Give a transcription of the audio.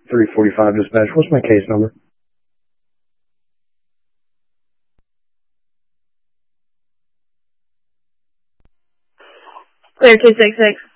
345 dispatch. What's my case number? Clear 266.